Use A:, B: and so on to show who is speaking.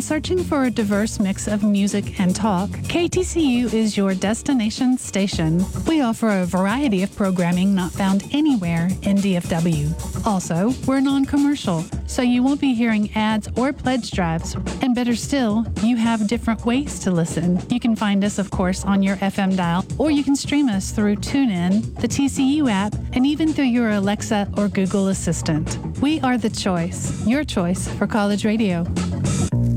A: searching for a diverse mix of music and talk, KTCU is your destination station. We offer a variety of programming not found anywhere in DFW. Also, we're non-commercial, so you won't be hearing ads or pledge drives. And better still, you have different ways to listen. You can find us, of course, on your FM dial, or you can stream us through TuneIn, the TCU app, and even through your Alexa or Google Assistant. We are the choice, your choice for college radio.